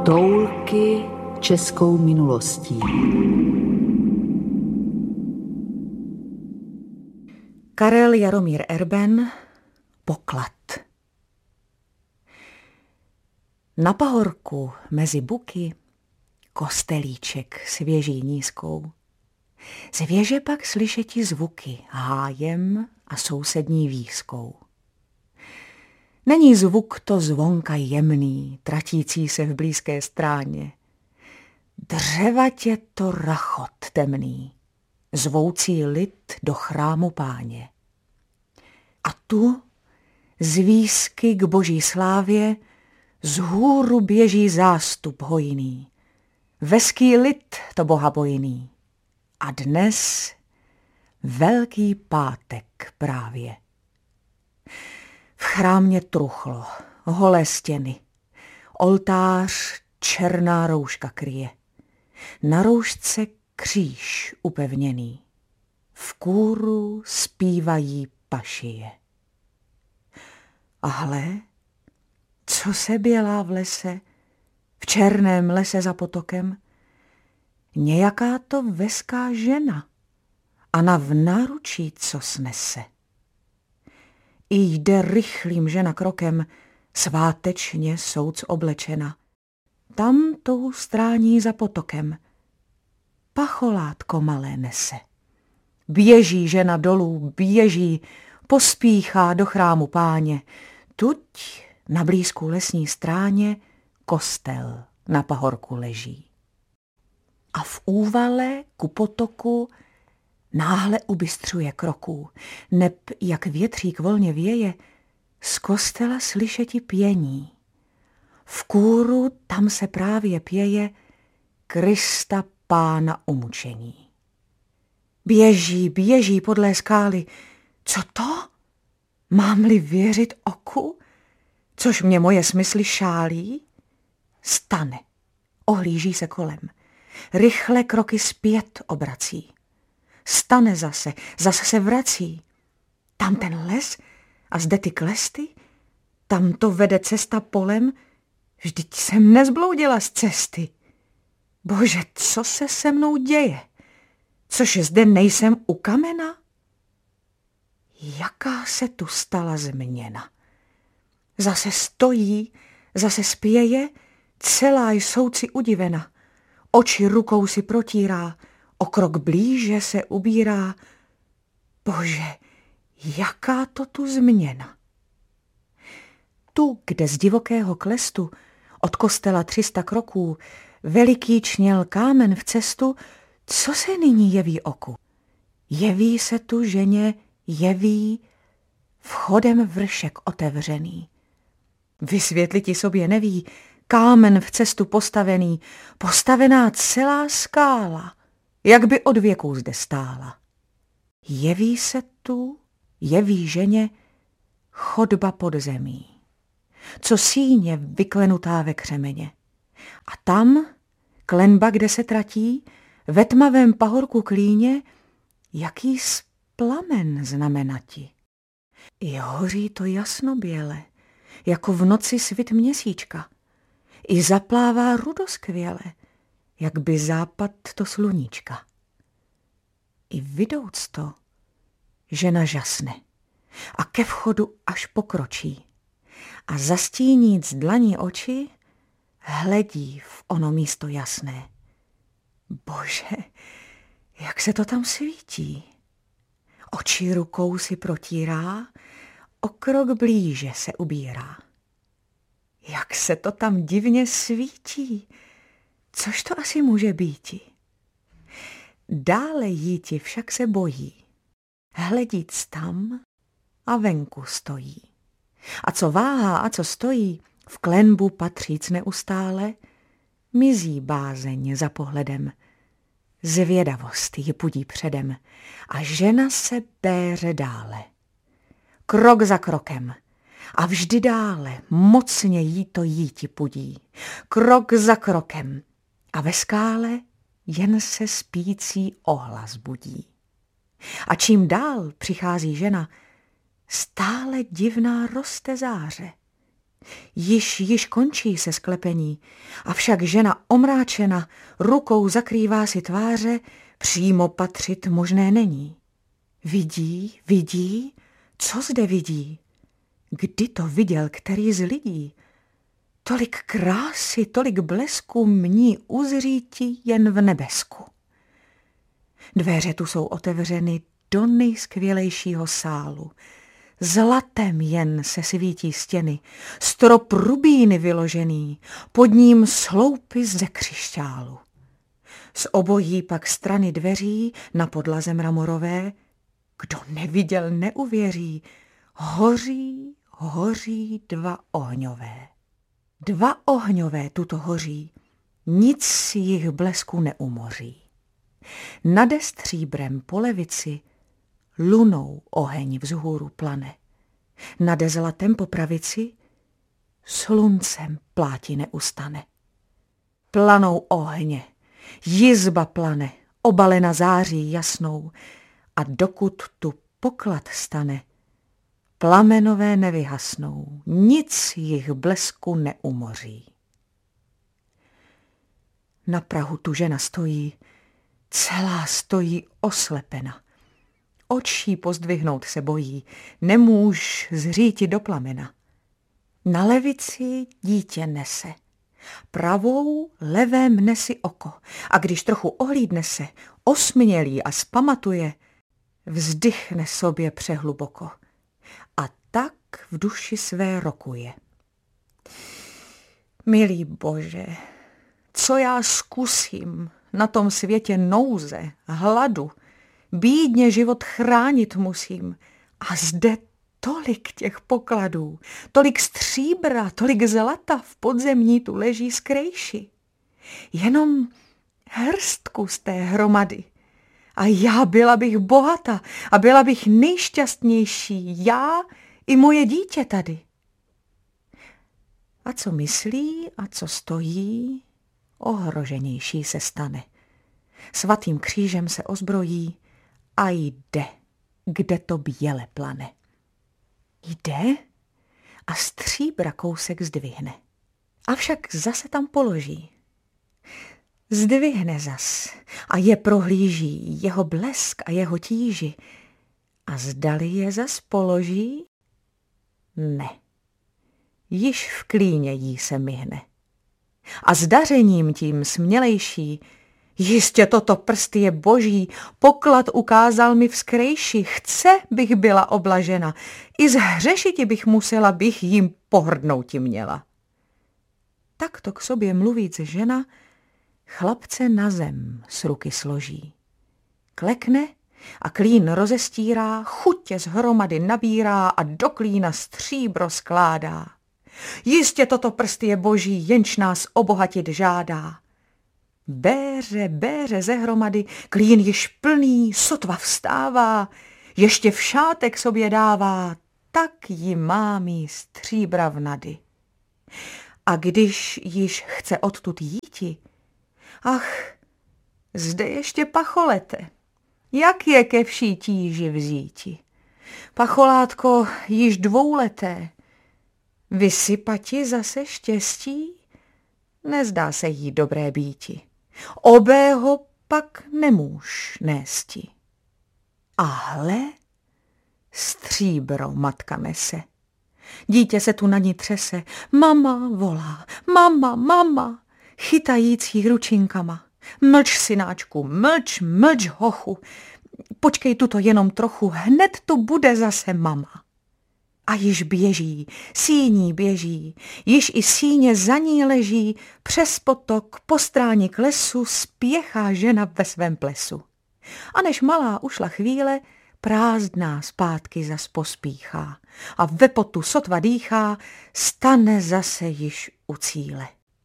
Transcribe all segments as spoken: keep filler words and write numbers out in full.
Toulky českou minulostí. Karel Jaromír Erben, Poklad. Na pahorku mezi buky kostelíček s věží nízkou. Z věže pak slyšeti zvuky hájem a sousední výskou. Není zvuk to zvonka jemný, tratící se v blízké stráně. Dřevatě to rachot temný, zvoucí lid do chrámu Páně. A tu z výsky k boží slávě zhůru běží zástup hojný. Veský lid to boha bojný. A dnes Velký pátek právě. V chrámě truchlo, holé stěny, oltář černá rouška kryje. Na roušce kříž upevněný, v kůru zpívají pašije. A hle, co se bělá v lese, v černém lese za potokem, nějaká to veská žena a na v náručí co snese. I jde rychlým žena krokem, svátečně souc oblečena. Tam tou strání za potokem pacholátko malé nese. Běží žena dolů, běží, pospíchá do chrámu Páně. Tuď na blízku lesní stráně kostel na pahorku leží. A v úvale ku potoku náhle ubystřuje kroků, neb jak větřík volně věje, z kostela slyšeti pění. V kůru tam se právě pěje Krista Pána umučení. Běží, běží podlé skály. Co to? Mám-li věřit oku? Což mě moje smysly šálí? Stane, ohlíží se kolem. Rychle kroky zpět obrací. Stane zase, zase se vrací. Tam ten les a zde ty klesty, tam to vede cesta polem, vždyť jsem nezbloudila z cesty. Bože, co se se mnou děje? Což zde nejsem u kamena? Jaká se tu stala změna? Zase stojí, zase spěje, celá jsouci udivena. Oči rukou si protírá, o krok blíže se ubírá. Bože, jaká to tu změna? Tu, kde z divokého klestu, od kostela tři sta kroků, veliký čněl kámen v cestu, co se nyní jeví oku? Jeví se tu ženě, jeví vchodem vršek otevřený. Vysvětliti sobě neví, kámen v cestu postavený, postavená celá skála, jak by od věků zde stála. Jeví se tu, jeví ženě, chodba pod zemí, co síně vyklenutá ve křemeně. A tam, klenba, kde se tratí, ve tmavém pahorku klíně, jaký plamen znamenati. I hoří to jasnoběle, jako v noci svit měsíčka. I zaplává rudoskvěle, jak by západ to sluníčka. I vidouc to, žena žasne a ke vchodu až pokročí a zastíníc z dlaní oči hledí v ono místo jasné. Bože, jak se to tam svítí. Oči rukou si protírá, o krok blíže se ubírá. Jak se to tam divně svítí, což to asi může býti. Dále jíti však se bojí, hledíc tam a venku stojí. A co váhá a co stojí, v klenbu patříc neustále, mizí bázeň za pohledem. Zvědavost ji pudí předem a žena se béře dále. Krok za krokem a vždy dále mocně jí to jíti pudí. Krok za krokem a ve skále jen se spící ohlas budí. A čím dál přichází žena, stále divná roste záře. Již, již končí se sklepení, avšak žena omráčena rukou zakrývá si tváře, přímo patřit možné není. Vidí, vidí, co zde vidí? Kdy to viděl který z lidí? Tolik krásy, tolik blesku mní uzříti jen v nebesku. Dveře tu jsou otevřeny do nejskvělejšího sálu. Zlatem jen se svítí stěny, strop rubíny vyložený, pod ním sloupy ze křišťálu. Z obojí pak strany dveří na podlaze mramorové, kdo neviděl, neuvěří, hoří, hoří dva ohňové. Dva ohňové tuto hoří, nic jich blesku neumoří. Nade stříbrem po levici lunou oheň vzhůru plane. Nade zlatem po pravici sluncem pláti neustane. Planou ohně, jizba plane, obalena září jasnou, a dokud tu poklad stane, plamenové nevyhasnou, nic jich blesku neumoří. Na prahu tu žena stojí, celá stojí oslepena. Očí pozdvihnout se bojí, nemůž zříti do plamena. Na levici dítě nese, pravou levé mne si oko, a když trochu ohlídne se, osmělý a spamatuje, vzdychne sobě přehluboko a tak v duši své rokuje. Milý Bože, co já zkusím na tom světě nouze, hladu, bídně život chránit musím, a zde tolik těch pokladů, tolik stříbra, tolik zlata v podzemí tu leží skrejši. Jenom hrstku z té hromady. A já byla bych bohata a byla bych nejšťastnější, já i moje dítě tady. A co myslí a co stojí, ohroženější se stane. Svatým křížem se ozbrojí a jde, kde to běle plane. Jde a stříbra kousek zdvihne. Avšak zase tam položí. Zdvihne zas a je prohlíží jeho blesk a jeho tíži. A zdali je zas položí? Ne. Již v klíně jí se myhne. A zdařením tím smělejší, jistě toto prst je boží, poklad ukázal mi vzkrejši, chce bych byla oblažena, i zhřešiti bych musela, bych jim pohrdnouti měla. Takto k sobě mluvíc žena chlapce na zem s ruky složí. Klekne a klín rozestírá, chutě z hromady nabírá a do klína stříbro skládá. Jistě toto prst je boží, jenž nás obohatit žádá. Béře, béře ze hromady, klín již plný, sotva vstává, ještě v šátek sobě dává, tak ji má mý stříbra vnady. A když již chce odtud jíti, ach, zde ještě pacholete, jak je ke vší tíži vzíti. Pacholátko již dvouleté, vysypati zase štěstí, nezdá se jí dobré býti. Obého pak nemůž nésti. A hle, stříbro matka nese. Dítě se tu na ní třese, mama volá, mama, mama, chytající ručinkama. Mlč, synáčku, mlč, mlč, hochu, počkej tuto jenom trochu, hned tu bude zase mama. A již běží, síní běží, již i síně za ní leží, přes potok, po stráni k lesu spěchá žena ve svém plesu. A než malá ušla chvíle, prázdná zpátky zas pospíchá a ve potu sotva dýchá, stane zase již u cíle.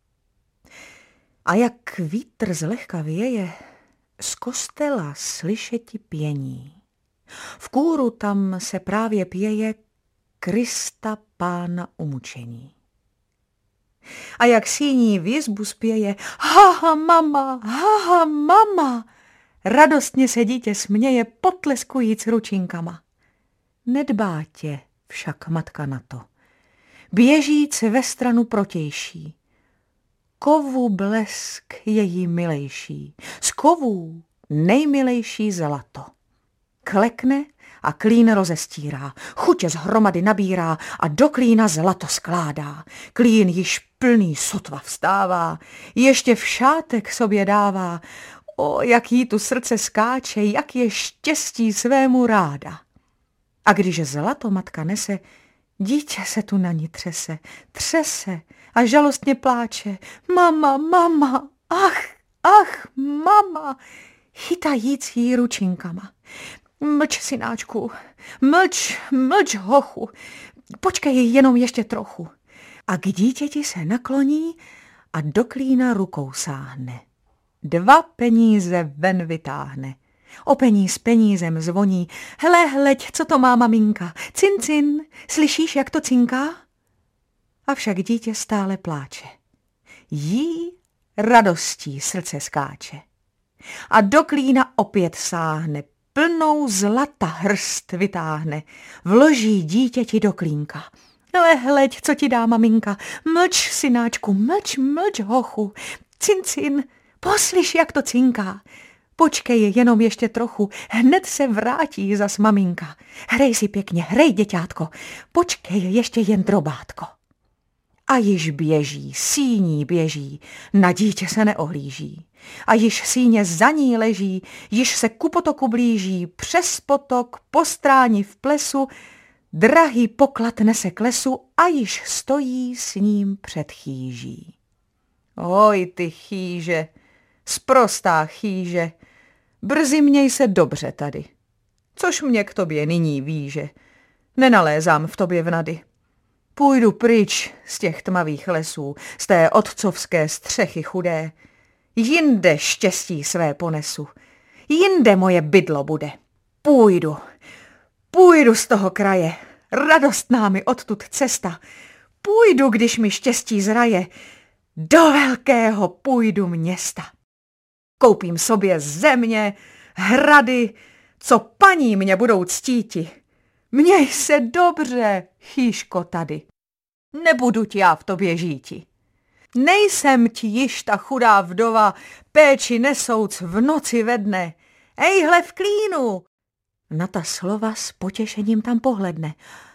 A jak vítr zlehka věje, z kostela slyšeti pění. V kůru tam se právě pěje Krista Pána umučení. A jak síní v jizbu zpěje, haha mama, haha mama, radostně se dítě směje, potleskujíc ručinkama. Nedbá tě však matka na to. běžíc ve stranu protější. Kovu blesk je jí milejší, z kovů nejmilejší zlato. Klekne a klín rozestírá, chutě z hromady nabírá a do klína zlato skládá. Klín již plný sotva vstává, ještě v šátek sobě dává. O, jak jí tu srdce skáče, jak je štěstí svému ráda. A když zlato matka nese, dítě se tu na ní třese, třese a žalostně pláče. Mama, mama, ach, ach, mama, chytajíc jí ručinkama. Mlč, synáčku, mlč, mlč, hochu, počkej jenom ještě trochu. A k dítěti se nakloní a do klína rukou sáhne. Dva peníze ven vytáhne. O peníz penízem zvoní. Hele, hleď, co to má maminka. Cin, cin, slyšíš, jak to cinká? Avšak dítě stále pláče. Jí radostí srdce skáče. A do klína opět sáhne. Plnou zlata hrst vytáhne. Vloží dítěti do klínka. Hele, hleď, co ti dá maminka. Mlč, synáčku, mlč, mlč, hochu. Cin, cin, poslyš, jak to cinká. Počkej jenom ještě trochu, hned se vrátí zas maminka. Hrej si pěkně, hrej, děťátko, počkej ještě jen drobátko. A již běží, síní běží, na dítě se neohlíží. A již síně za ní leží, již se ku potoku blíží, přes potok, po stráni v plesu, drahý poklad nese k lesu a již stojí s ním před chýží. Oj, ty chýže, sprostá chýže, brzy měj se dobře tady. Což mě k tobě nyní víže, nenalézám v tobě vnady. Půjdu pryč z těch tmavých lesů, z té otcovské střechy chudé. Jinde štěstí své ponesu, jinde moje bydlo bude. Půjdu, půjdu z toho kraje, radostná mi odtud cesta. Půjdu, když mi štěstí zraje, do velkého půjdu města. Koupím sobě země, hrady, co paní mě budou ctíti. Měj se dobře, chýško tady. Nebudu ti já v tobě žíti. Nejsem ti již ta chudá vdova, péči nesouc v noci ve dne. Ejhle v klínu. Na ta slova s potěšením tam pohledne.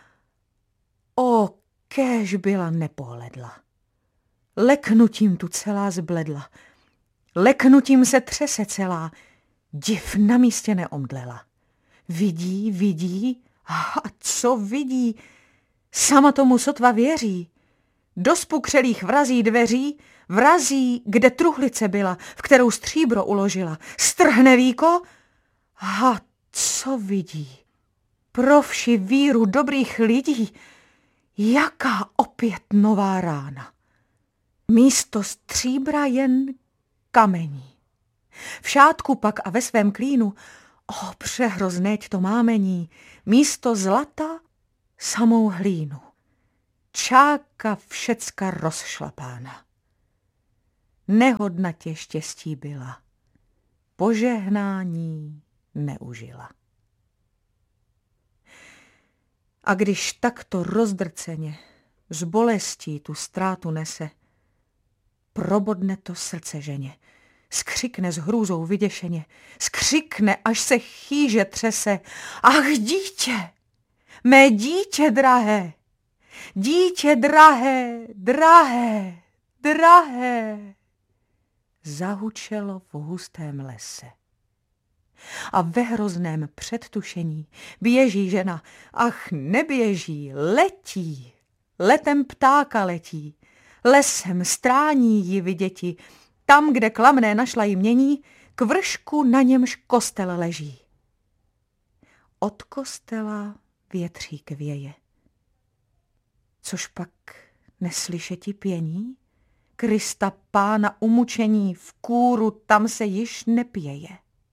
O, kéž byla nepohledla. Leknutím tu celá zbledla. Leknutím se třese celá. Div na místě neomdlela. Vidí, vidí, a co vidí? Sama tomu sotva věří. Do spukřelých vrazí dveří, vrazí, kde truhlice byla, v kterou stříbro uložila. Strhne víko, a co vidí? Pro vši víru dobrých lidí, jaká opět nová rána. Místo stříbra jen kamení. V šátku pak a ve svém klínu, o, přehroznéť to mámení, místo zlata samou hlínu. Čáka všecka rozšlapána. Nehodnatě štěstí byla, požehnání neužila. A když takto rozdrceně z bolestí tu ztrátu nese, probodne to srdce ženě, skřikne s hrůzou vyděšeně, skřikne, až se chýže třese. Ach, dítě, mé dítě drahé, dítě drahé, drahé, drahé, zahučelo v hustém lese. A ve hrozném předtušení běží žena, ach, neběží, letí, letem ptáka letí, lesem strání ji viděti, tam, kde klamné našla jí mění, k vršku, na němž kostel leží. Od kostela větřík věje. Což pak neslyšeti pění? Krista Pána umučení v kůru tam se již nepěje.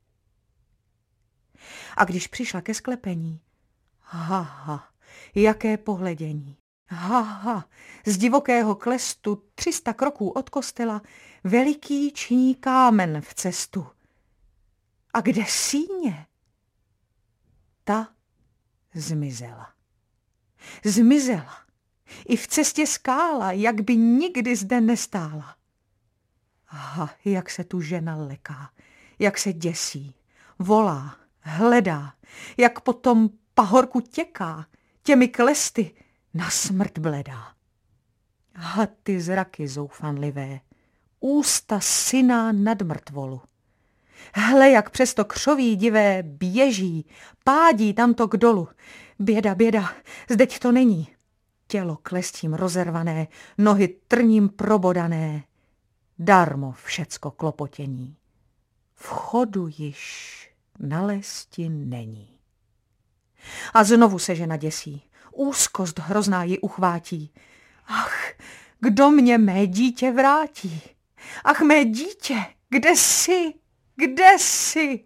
A když přišla ke sklepení, haha, jaké pohledění. Haha, z divokého klestu tři sta kroků od kostela veliký činí kámen v cestu. A kde síně? Ta zmizela. Zmizela, I v cestě skála, jak by nikdy zde nestála. Aha, jak se tu žena leká, jak se děsí, volá, hledá, jak po tom pahorku těká, těmi klesty na smrt bledá. Aha, ty zraky zoufanlivé, ústa syna nad mrtvolu. Hle, jak přes to křoví divé běží, pádí tamto k dolu. Běda, běda, zdeť to není. Tělo klestím rozervané, nohy trním probodané. Darmo všecko klopotění. Vchodu již na lesti není. A znovu se žena děsí. Úzkost hrozná ji uchvátí. Ach, kdo mě mé dítě vrátí? Ach, mé dítě, kde jsi? Kde jsi?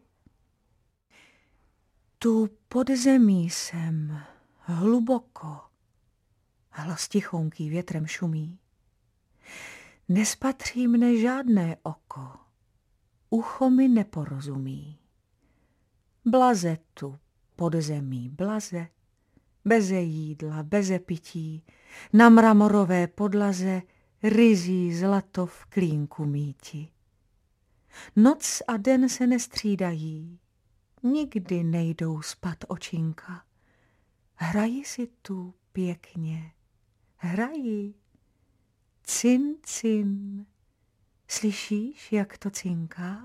Tu pod zemí jsem, hluboko. Hlas tichounký větrem šumí. Nespatří mne žádné oko, ucho mi neporozumí. Blaze tu pod zemí, blaze, beze jídla, beze pití, na mramorové podlaze ryzí zlato v klínku míti. Noc a den se nestřídají, nikdy nejdou spat očinka. Hrají si tu pěkně, hrají. Cin, cin, slyšíš, jak to cinká?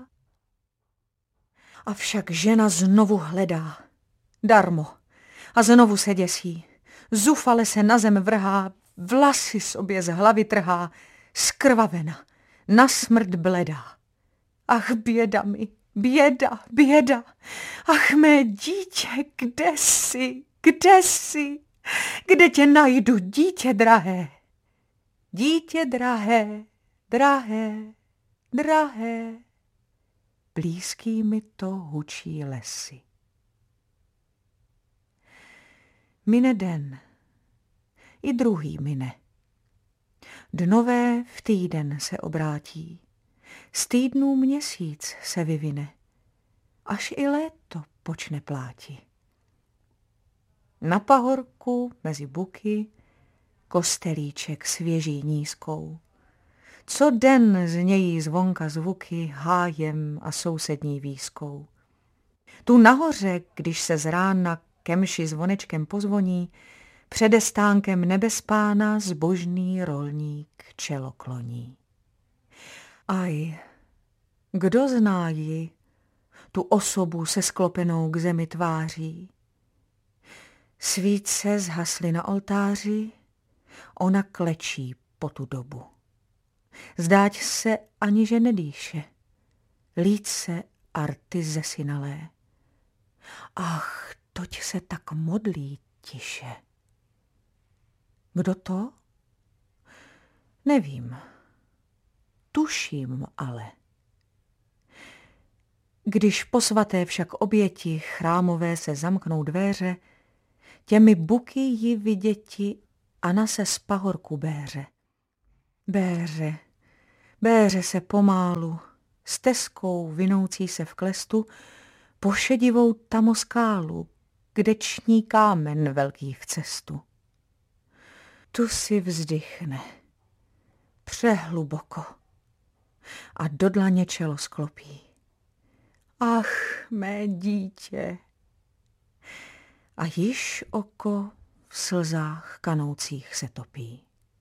Avšak žena znovu hledá, darmo, a znovu se děsí. Zufale se na zem vrhá, vlasy sobě z hlavy trhá, skrvavena, na smrt bledá. Ach, běda mi, běda, běda, ach, mé dítě, kde jsi, kde jsi, kde tě najdu, dítě drahé? Dítě drahé, drahé, drahé, blízký mi to hučí lesy. Mine den, i druhý mine. Dnové v týden se obrátí, z týdnů měsíc se vyvine, až i léto počne pláti. Na pahorku mezi buky kostelíček svěží nízkou. Co den znějí zvonka zvuky hájem a sousední výskou. Tu nahoře, když se z rána kemši zvonečkem pozvoní, přede stánkem nebespána zbožný rolník čelo kloní. Aj, kdo zná ji, tu osobu se sklopenou k zemi tváří? Svíce zhasly na oltáři, ona klečí po tu dobu. Zdáť se ani že nedýše, líce arty zesinalé. Ach, toť se tak modlí tiše. Kdo to? Nevím. Tuším ale. Když po svaté však oběti chrámové se zamknou dvéře, těmi buky ji viděti a na se z pahorku béře. Béře, béře se pomálu, stezkou vinoucí se v klestu, po šedivou tamoskálu, kde ční kámen velký v cestu. Tu si vzdychne, přehluboko, a do dlaně čelo sklopí. Ach, mé dítě! A již oko v slzách kanoucích se topí.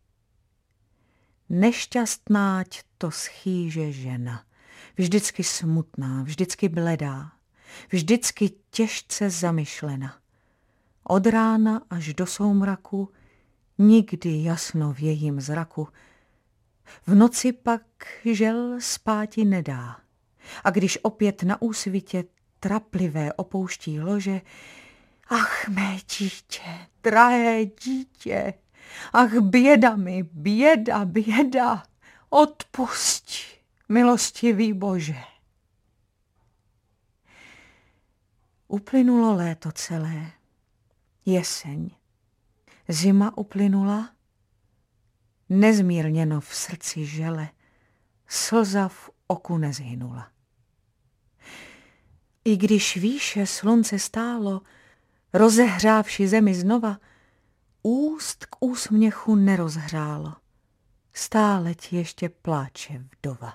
Nešťastnáť to schýže žena, vždycky smutná, vždycky bledá, vždycky těžce zamyšlena. Od rána až do soumraku, nikdy jasno v jejím zraku. V noci pak žel spáti nedá. A když opět na úsvitě traplivé opouští lože, ach, mé dítě, drahé dítě, ach, běda mi, běda, běda, odpusť, milostivý Bože. Uplynulo léto celé, jeseň, zima uplynula, nezmírněno v srdci žele, slza v oku nezhynula. I když výše slunce stálo, rozehřávši zemi znova, úst k úsměchu nerozhřálo. Stále ti ještě pláče vdova.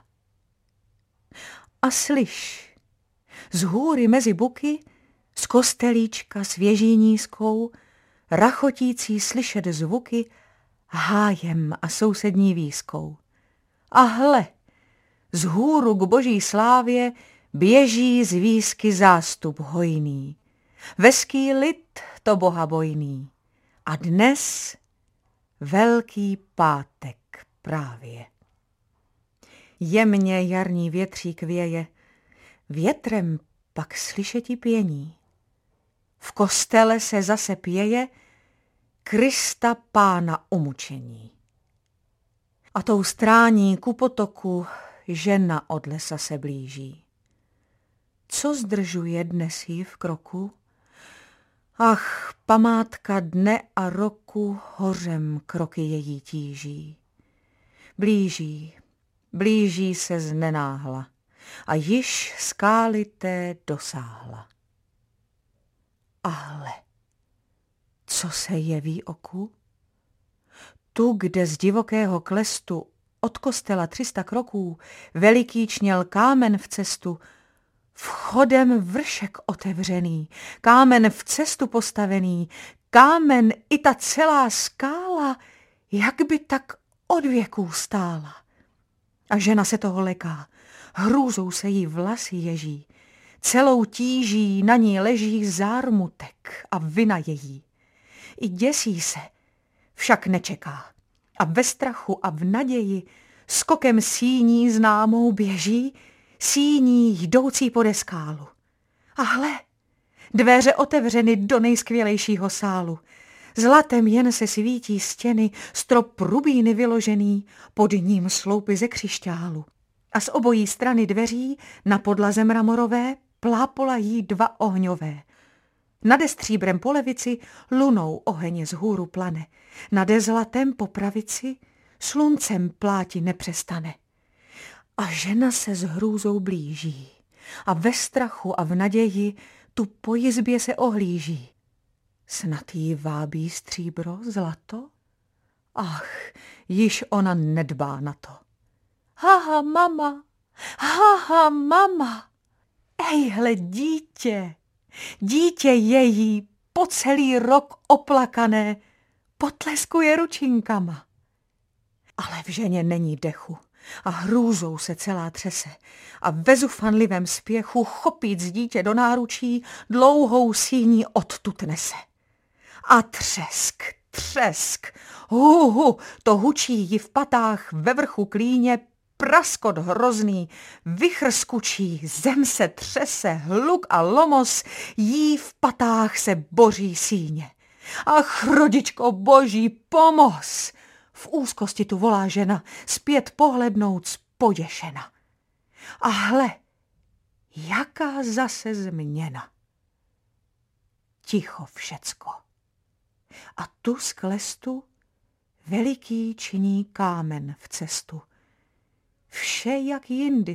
A slyš, z hůry mezi buky, z kostelíčka s věží nízkou, rachotící slyšet zvuky hájem a sousední výskou. A hle, z hůru k boží slávě běží z výsky zástup hojný. Veský lid to boha bojný. A dnes velký pátek právě. Jemně jarní větřík věje, větrem pak slyšeti pění. V kostele se zase pěje Krista Pána umučení. A tou strání ku potoku žena od lesa se blíží. Co zdržuje dnes jí v kroku? Ach, památka dne a roku hořem kroky její tíží. Blíží, blíží se znenáhla a již skály té dosáhla. Ale co se jeví oku? Tu, kde z divokého klestu od kostela tři sta kroků veliký čněl kámen v cestu, vchodem vršek otevřený, kámen v cestu postavený, kámen i ta celá skála, jak by tak od věků stála. A žena se toho leká, hrůzou se jí vlasy ježí, celou tíží na ní leží zármutek a vina její. I děsí se, však nečeká a ve strachu a v naději skokem síní známou běží, síní jdoucí pode skálu. A hle, dveře otevřeny do nejskvělejšího sálu. Zlatem jen se svítí stěny, strop rubíny vyložený, pod ním sloupy ze křišťálu. A z obojí strany dveří na podlaze mramorové plápolají dva ohňové. Nade stříbrem po levici lunou oheň z hůru plane, nade zlatem po pravici sluncem pláti nepřestane. A žena se s hrůzou blíží a ve strachu a v naději tu po jizbě se ohlíží. Snad jí vábí stříbro, zlato? Ach, již ona nedbá na to. Haha, mama, haha, mama, ejhle dítě, dítě její po celý rok oplakané potleskuje ručinkama. Ale v ženě není dechu a hrůzou se celá třese a ve zufanlivém spěchu chopíc dítě do náručí dlouhou síní odtud nese. A třesk, třesk, huhu, to hučí jí v patách ve vrchu klíně, praskot hrozný, vichr skučí, zem se třese, hluk a lomos, jí v patách se boří síně. Ach, rodičko boží, pomoz! V úzkosti tu volá žena, zpět pohlednouc poděšena. A hle, jaká zase změna. Ticho všecko. A tu z klestu veliký činí kámen v cestu. Vše jak jindy